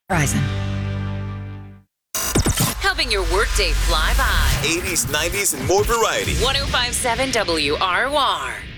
Verizon. Helping your workday fly by. 80s, 90s, and more variety. 1057 WRUR.